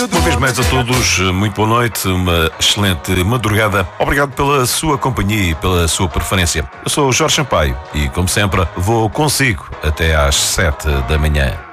Uma vez mais a todos, muito boa noite, uma excelente madrugada. Obrigado pela sua companhia e pela sua preferência. Eu sou o Jorge Sampaio e, como sempre, vou consigo até às 7 da manhã.